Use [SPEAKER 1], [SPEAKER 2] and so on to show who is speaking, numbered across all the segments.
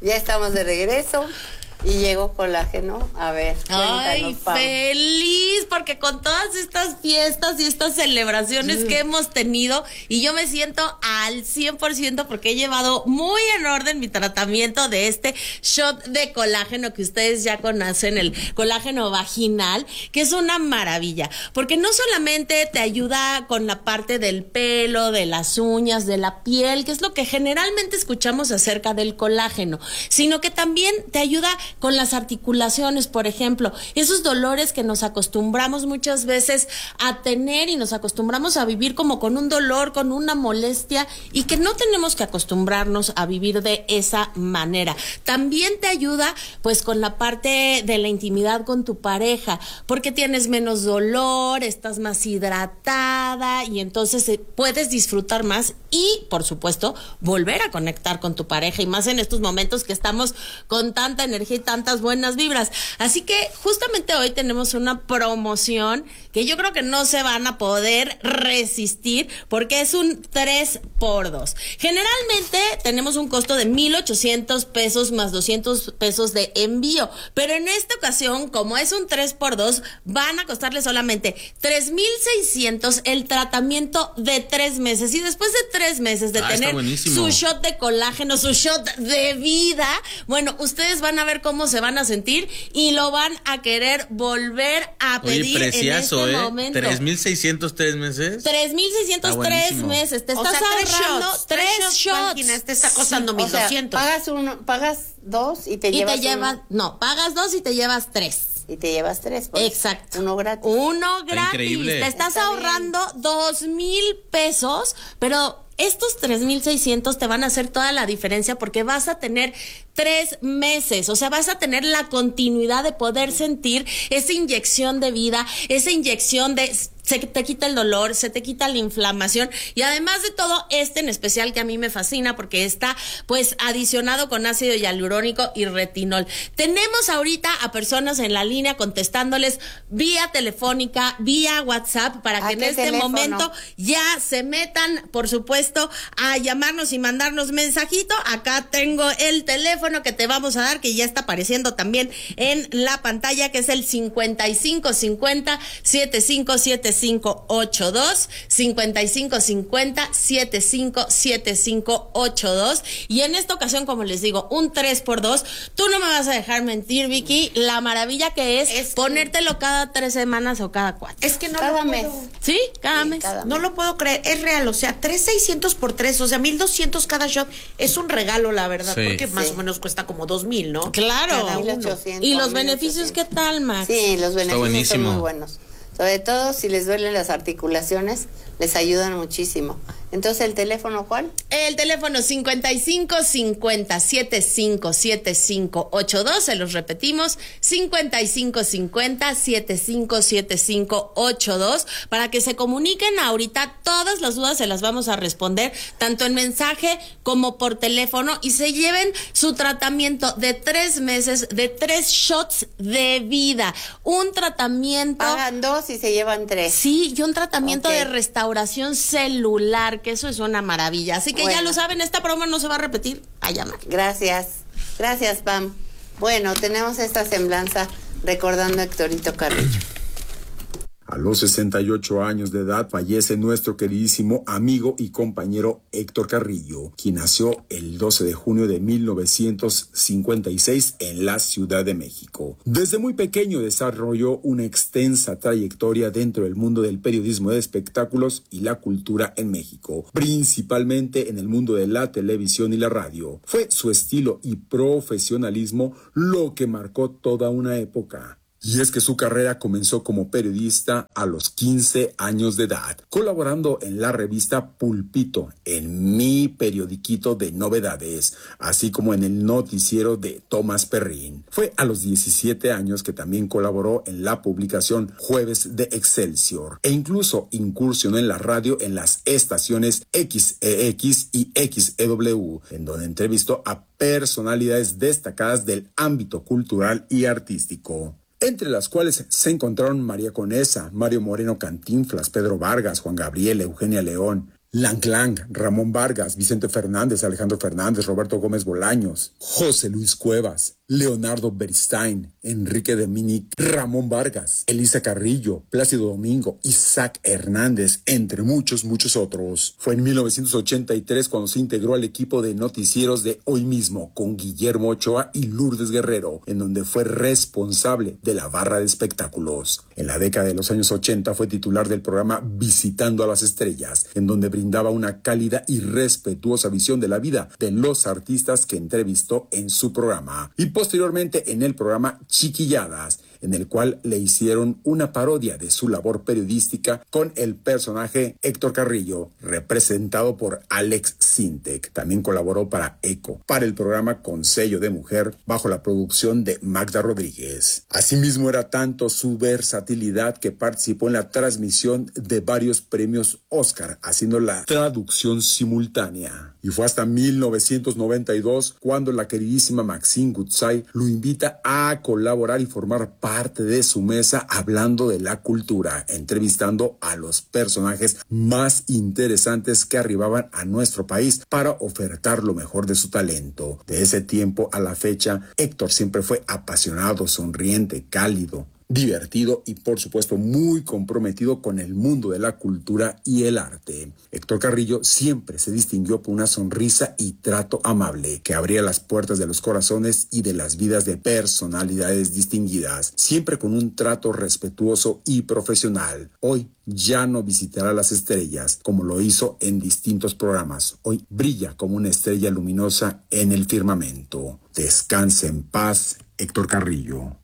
[SPEAKER 1] Ya estamos de regreso. Y llegó colágeno. A ver,
[SPEAKER 2] ay,
[SPEAKER 1] Pam.
[SPEAKER 2] feliz, porque con todas estas fiestas y estas celebraciones que hemos tenido, y yo me siento al 100% porque he llevado muy en orden mi tratamiento de este shot de colágeno que ustedes ya conocen, el colágeno vaginal, que es una maravilla, porque no solamente te ayuda con la parte del pelo, de las uñas, de la piel, que es lo que generalmente escuchamos acerca del colágeno, sino que también te ayuda con las articulaciones, por ejemplo, esos dolores que nos acostumbramos muchas veces a tener y nos acostumbramos a vivir como con un dolor, con una molestia, y que no tenemos que acostumbrarnos a vivir de esa manera. También te ayuda pues con la parte de la intimidad con tu pareja, porque tienes menos dolor, estás más hidratada y entonces puedes disfrutar más y, por supuesto, volver a conectar con tu pareja, y más en estos momentos que estamos con tanta energía y tantas buenas vibras. Así que justamente hoy tenemos una promoción que yo creo que no se van a poder resistir, porque es un 3x2. Generalmente tenemos un costo de 1,800 pesos más 200 pesos de envío, pero en esta ocasión, como es un 3x2, van a costarle solamente 3,600 el tratamiento de 3 meses, y después de 3 meses de tener su shot de colágeno, su shot de vida, bueno, ustedes van a ver cómo se van a sentir y lo van a querer volver a pedir.
[SPEAKER 3] Oye, precioso,
[SPEAKER 2] en este momento.
[SPEAKER 3] 3,600 3 meses.
[SPEAKER 2] 3,600 3 meses. Te estás ahorrando 3 shots.
[SPEAKER 4] Te está costando 1,200.
[SPEAKER 1] Pagas 2 y te llevas uno.
[SPEAKER 2] No, pagas 2 y te llevas 3.
[SPEAKER 1] Y te llevas 3. Pues,
[SPEAKER 2] exacto.
[SPEAKER 1] Uno gratis.
[SPEAKER 2] Uno gratis.
[SPEAKER 3] Increíble.
[SPEAKER 2] Te estás ahorrando 2,000 pesos, pero estos 3,600 te van a hacer toda la diferencia, porque vas a tener 3 meses, o sea, vas a tener la continuidad de poder sentir esa inyección de vida, esa inyección de... Se te quita el dolor, se te quita la inflamación, y además de todo, en especial que a mí me fascina porque está pues adicionado con ácido hialurónico y retinol. Tenemos ahorita a personas en la línea contestándoles vía telefónica, vía WhatsApp, para que en este momento ya se metan, por supuesto, a llamarnos y mandarnos mensajito. Acá tengo el teléfono que te vamos a dar, que ya está apareciendo también en la pantalla, que es el 5550 757582, 5550 757582. Y en esta ocasión, como les digo, un 3x2. Tú no me vas a dejar mentir, Vicky, la maravilla que es ponértelo cada 3 semanas o cada 4.
[SPEAKER 4] Es que no
[SPEAKER 1] cada
[SPEAKER 4] lo
[SPEAKER 1] mes.
[SPEAKER 4] puedo.
[SPEAKER 2] ¿Sí? Cada mes.
[SPEAKER 4] No lo puedo creer, es real, o sea, 3,600 por 3, o sea, 1,200 cada shot. Es un regalo, la verdad, porque más o menos cuesta como 2,000, ¿no?
[SPEAKER 2] Claro.
[SPEAKER 4] Cada uno.
[SPEAKER 1] 1,800.
[SPEAKER 2] ¿Y los beneficios qué tal, Max?
[SPEAKER 1] Sí, los beneficios son muy
[SPEAKER 3] buenísimo.
[SPEAKER 1] buenos. Sobre todo si les duelen las articulaciones, les ayudan muchísimo. Entonces, ¿el teléfono cuál?
[SPEAKER 2] El teléfono 5550 757582, se los repetimos, 5550 757582, para que se comuniquen ahorita. Todas las dudas se las vamos a responder, tanto en mensaje como por teléfono, y se lleven su tratamiento de 3 meses, de 3 shots de vida. Un tratamiento...
[SPEAKER 1] Pagan 2 y se llevan 3.
[SPEAKER 2] Sí, y un tratamiento
[SPEAKER 1] Ok.
[SPEAKER 2] de restauración celular, que eso es una maravilla. Así que ya lo saben, esta promo no se va a repetir. A llamar.
[SPEAKER 1] Gracias. Gracias, Pam. Bueno, tenemos esta semblanza recordando a Héctorito Carrillo.
[SPEAKER 5] A los 68 años de edad fallece nuestro queridísimo amigo y compañero Héctor Carrillo, quien nació el 12 de junio de 1956 en la Ciudad de México. Desde muy pequeño desarrolló una extensa trayectoria dentro del mundo del periodismo de espectáculos y la cultura en México, principalmente en el mundo de la televisión y la radio. Fue su estilo y profesionalismo lo que marcó toda una época. Y es que su carrera comenzó como periodista a los 15 años de edad, colaborando en la revista Pulpito, en Mi Periodiquito de Novedades, así como en el noticiero de Tomás Perrín. Fue a los 17 años que también colaboró en la publicación Jueves de Excelsior, e incluso incursionó en la radio en las estaciones XEX y XEW, en donde entrevistó a personalidades destacadas del ámbito cultural y artístico, entre las cuales se encontraron María Conesa, Mario Moreno Cantinflas, Pedro Vargas, Juan Gabriel, Eugenia León, Lang Lang, Ramón Vargas, Vicente Fernández, Alejandro Fernández, Roberto Gómez Bolaños, José Luis Cuevas, Leonardo Beristain, Enrique Dominic, Ramón Vargas, Elisa Carrillo, Plácido Domingo, Isaac Hernández, entre muchos otros. Fue en 1983 cuando se integró al equipo de noticieros de Hoy Mismo con Guillermo Ochoa y Lourdes Guerrero, en donde fue responsable de la barra de espectáculos. En la década de los años 80 fue titular del programa Visitando a las Estrellas, en donde brindaba una cálida y respetuosa visión de la vida de los artistas que entrevistó en su programa. Y posteriormente en el programa Chiquilladas, en el cual le hicieron una parodia de su labor periodística con el personaje Héctor Carrillo, representado por Alex Sintek. También colaboró para ECO, para el programa Con Sello de Mujer, bajo la producción de Magda Rodríguez. Asimismo, era tanto su versatilidad que participó en la transmisión de varios premios Oscar, haciendo la traducción simultánea. Y fue hasta 1992 cuando la queridísima Maxine Goodside lo invita a colaborar y formar parte de su mesa hablando de la cultura, entrevistando a los personajes más interesantes que arribaban a nuestro país para ofertar lo mejor de su talento. De ese tiempo a la fecha, Héctor siempre fue apasionado, sonriente, cálido, divertido y por supuesto muy comprometido con el mundo de la cultura y el arte. Héctor Carrillo siempre se distinguió por una sonrisa y trato amable que abría las puertas de los corazones y de las vidas de personalidades distinguidas, siempre con un trato respetuoso y profesional. Hoy ya no visitará las estrellas como lo hizo en distintos programas. Hoy brilla como una estrella luminosa en el firmamento. Descanse en paz, Héctor Carrillo.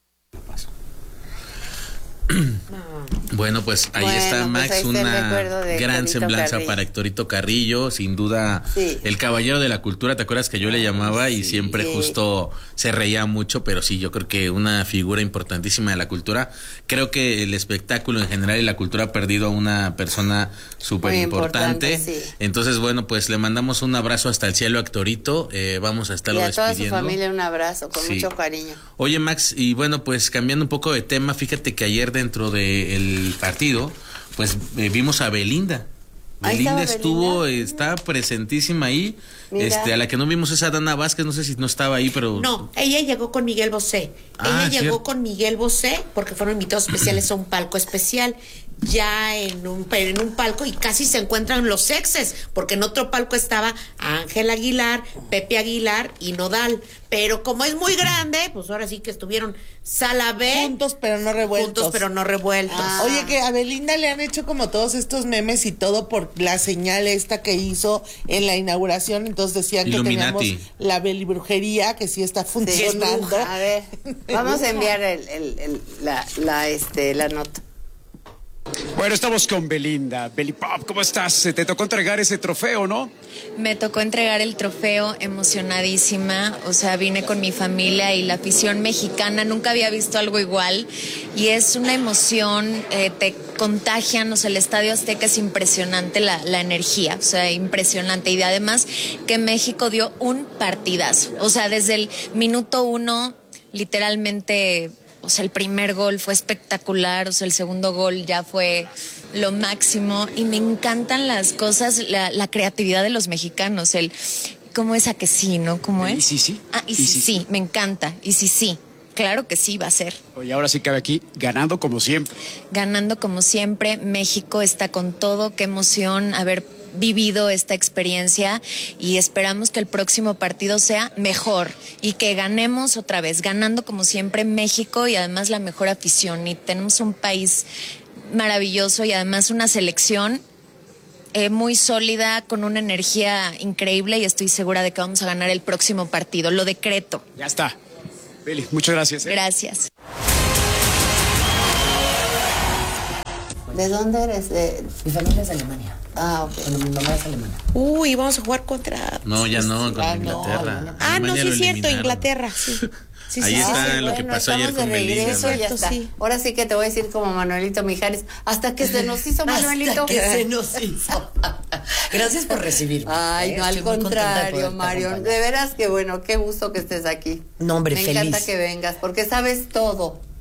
[SPEAKER 3] Bueno, pues ahí está, Max,
[SPEAKER 1] pues ahí
[SPEAKER 3] una gran
[SPEAKER 1] Héctorito
[SPEAKER 3] semblanza
[SPEAKER 1] Carrillo.
[SPEAKER 3] para Héctorito Carrillo, sin duda,
[SPEAKER 1] Sí.
[SPEAKER 3] el caballero de la cultura. ¿Te acuerdas que yo le llamaba y siempre
[SPEAKER 1] sí.
[SPEAKER 3] justo se reía mucho? Pero sí, yo creo que una figura importantísima de la cultura. Creo que el espectáculo en general y la cultura ha perdido a una persona súper importante.
[SPEAKER 1] Sí.
[SPEAKER 3] Entonces, bueno, pues le mandamos un abrazo hasta el cielo a Héctorito. Vamos a estarlo
[SPEAKER 1] Y a toda su
[SPEAKER 3] despidiendo.
[SPEAKER 1] familia un abrazo, con
[SPEAKER 3] Sí.
[SPEAKER 1] mucho cariño.
[SPEAKER 3] Oye, Max, y bueno, pues cambiando un poco de tema, fíjate que ayer dentro del partido, pues vimos a Belinda.
[SPEAKER 1] Ahí
[SPEAKER 3] Belinda
[SPEAKER 1] estaba
[SPEAKER 3] estuvo,
[SPEAKER 1] Belinda.
[SPEAKER 3] está presentísima ahí.
[SPEAKER 1] Mira.
[SPEAKER 3] A la que no vimos es a Dana Vázquez, no sé si no estaba ahí, pero...
[SPEAKER 4] No, ella llegó con Miguel Bosé.
[SPEAKER 3] Ah,
[SPEAKER 4] Ella llegó
[SPEAKER 3] cierto.
[SPEAKER 4] con Miguel Bosé porque fueron invitados especiales a un palco especial. Ya en un palco y casi se encuentran los exes, porque en otro palco estaba Ángel Aguilar, Pepe Aguilar y Nodal. Pero como es muy grande, pues ahora sí que estuvieron sala B.
[SPEAKER 6] Juntos pero no revueltos.
[SPEAKER 4] Juntos pero no revueltos.
[SPEAKER 1] Ah.
[SPEAKER 6] Oye, que a Belinda le han hecho como todos estos memes y todo por la señal esta que hizo en la inauguración. Entonces decían
[SPEAKER 3] Illuminati.
[SPEAKER 6] que teníamos la belibrujería, que sí está
[SPEAKER 1] Sí,
[SPEAKER 6] funcionando.
[SPEAKER 1] a ver, vamos a enviar la nota.
[SPEAKER 7] Bueno, estamos con Belinda. Beli Pop, ¿cómo estás? Te tocó entregar ese trofeo, ¿no?
[SPEAKER 8] Me tocó entregar el trofeo, emocionadísima, o sea, vine con mi familia y la afición mexicana, nunca había visto algo igual y es una emoción, te contagian, o sea, el Estadio Azteca es impresionante la energía, o sea, impresionante, y además que México dio un partidazo, o sea, desde el minuto 1, literalmente... O sea, el primer gol fue espectacular, o sea, el segundo gol ya fue lo máximo y me encantan las cosas, la creatividad de los mexicanos, ¿cómo es a que sí, no? ¿Cómo es?
[SPEAKER 7] Y sí, sí.
[SPEAKER 8] Ah, y sí, me encanta, y sí, claro que sí va a ser.
[SPEAKER 7] Oye, ahora sí cabe aquí, ganando como siempre.
[SPEAKER 8] Ganando como siempre, México está con todo, qué emoción haber vivido esta experiencia y esperamos que el próximo partido sea mejor y que ganemos otra vez, ganando como siempre México y además la mejor afición, y tenemos un país maravilloso y además una selección muy sólida, con una energía increíble, y estoy segura de que vamos a ganar el próximo partido, lo decreto.
[SPEAKER 7] Ya está. Beli, muchas gracias.
[SPEAKER 8] Gracias.
[SPEAKER 1] ¿De dónde eres?
[SPEAKER 9] Mi familia es de Alemania.
[SPEAKER 1] Ah, ok.
[SPEAKER 9] Bueno, mi mamá es alemana.
[SPEAKER 4] Uy, vamos a jugar contra...
[SPEAKER 3] No, ya no, con
[SPEAKER 4] Ah,
[SPEAKER 3] Inglaterra.
[SPEAKER 4] no,
[SPEAKER 3] Alemania
[SPEAKER 4] sí
[SPEAKER 3] lo
[SPEAKER 4] es cierto,
[SPEAKER 3] eliminaron.
[SPEAKER 4] Inglaterra, sí. Sí,
[SPEAKER 3] Ahí
[SPEAKER 4] sí,
[SPEAKER 3] está
[SPEAKER 4] sí, sí.
[SPEAKER 3] lo que pasó ayer
[SPEAKER 1] estamos
[SPEAKER 3] con
[SPEAKER 1] de
[SPEAKER 3] Belinda.
[SPEAKER 1] regreso, ya
[SPEAKER 4] Cierto,
[SPEAKER 1] está.
[SPEAKER 4] sí.
[SPEAKER 1] Ahora sí que te voy a decir como Manuelito Mijares, hasta que se nos hizo Manuelito.
[SPEAKER 9] Hasta que se nos hizo. Gracias por recibirme.
[SPEAKER 1] Ay, no, al
[SPEAKER 9] Estoy muy contenta de
[SPEAKER 1] contrario,
[SPEAKER 9] poderte
[SPEAKER 1] Marion.
[SPEAKER 9] acompañar.
[SPEAKER 1] De veras que bueno, qué gusto que estés aquí.
[SPEAKER 9] No, hombre,
[SPEAKER 1] Me
[SPEAKER 9] feliz.
[SPEAKER 1] encanta que vengas, porque sabes todo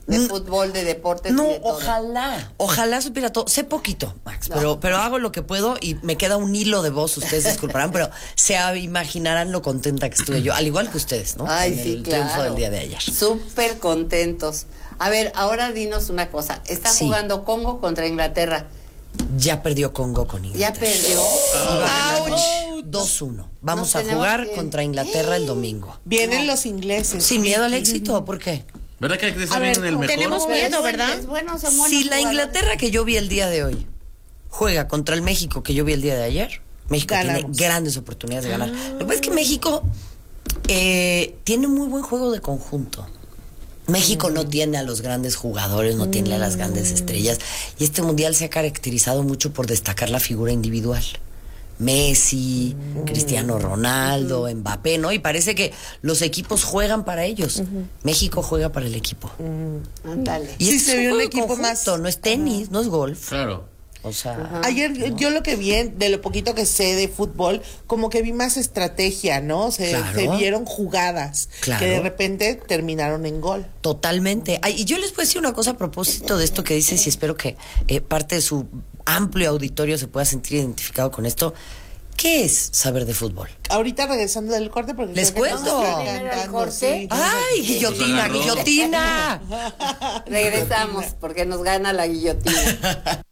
[SPEAKER 1] de fútbol, de deportes.
[SPEAKER 9] No,
[SPEAKER 1] y de todo.
[SPEAKER 9] ojalá supiera todo. Sé poquito, Max, pero hago lo que puedo y me queda un hilo de voz, ustedes disculparán, pero se imaginarán lo contenta que estuve yo, al igual que ustedes, ¿no?
[SPEAKER 1] Ay,
[SPEAKER 9] en
[SPEAKER 1] sí,
[SPEAKER 9] el triunfo
[SPEAKER 1] claro.
[SPEAKER 9] del día de ayer.
[SPEAKER 1] Súper contentos. A ver, ahora dinos una cosa. Está
[SPEAKER 9] Sí.
[SPEAKER 1] jugando Congo contra Inglaterra.
[SPEAKER 9] Ya perdió Congo con
[SPEAKER 1] Ya
[SPEAKER 9] Inglaterra.
[SPEAKER 1] perdió.
[SPEAKER 9] Iba ganando 2-1. Vamos
[SPEAKER 1] Nos
[SPEAKER 9] a
[SPEAKER 1] tenemos
[SPEAKER 9] jugar
[SPEAKER 1] que-
[SPEAKER 9] contra Inglaterra el domingo.
[SPEAKER 6] Vienen los ingleses.
[SPEAKER 9] Sin miedo al éxito, ¿por qué?
[SPEAKER 3] ¿Verdad que está
[SPEAKER 2] A ver,
[SPEAKER 3] bien el mejor?
[SPEAKER 2] tenemos
[SPEAKER 1] Pero
[SPEAKER 2] miedo,
[SPEAKER 1] es
[SPEAKER 2] ¿verdad?
[SPEAKER 1] Es bueno, son buenos
[SPEAKER 9] Si la
[SPEAKER 1] jugadores.
[SPEAKER 9] Inglaterra que yo vi el día de hoy juega contra el México que yo vi el día de ayer, México
[SPEAKER 6] Ganamos.
[SPEAKER 9] tiene grandes oportunidades de ganar. Lo que pasa es que México tiene muy buen juego de conjunto. México no tiene a los grandes jugadores, no tiene a las grandes estrellas. Y este mundial se ha caracterizado mucho por destacar la figura individual. Messi, Cristiano Ronaldo, Mbappé, ¿no? Y parece que los equipos juegan para ellos. México juega para el equipo.
[SPEAKER 1] Ándale.
[SPEAKER 9] Y
[SPEAKER 6] Sí,
[SPEAKER 9] este
[SPEAKER 6] se
[SPEAKER 9] es
[SPEAKER 6] vio un
[SPEAKER 9] juego de
[SPEAKER 6] equipo
[SPEAKER 9] conjunto,
[SPEAKER 6] más-
[SPEAKER 9] no es tenis, no es golf.
[SPEAKER 3] Claro.
[SPEAKER 9] O sea,
[SPEAKER 6] Ayer yo lo que vi, de lo poquito que sé de fútbol, como que vi más estrategia, ¿no? Se
[SPEAKER 9] Claro.
[SPEAKER 6] vieron jugadas
[SPEAKER 9] Claro.
[SPEAKER 6] que de repente terminaron en gol.
[SPEAKER 9] totalmente. Ay, y yo les voy a decir una cosa a propósito de esto que dices y espero que parte de su amplio auditorio se pueda sentir identificado con esto. ¿Qué es saber de fútbol?
[SPEAKER 6] Ahorita regresando del corte, porque
[SPEAKER 9] Les
[SPEAKER 6] creo que
[SPEAKER 9] cuento.
[SPEAKER 6] nos están
[SPEAKER 1] Primero el
[SPEAKER 6] cantando,
[SPEAKER 1] corte.
[SPEAKER 6] sí.
[SPEAKER 9] ¡Ay, guillotina,
[SPEAKER 3] agarró.
[SPEAKER 9] guillotina!
[SPEAKER 1] Regresamos porque nos gana la guillotina.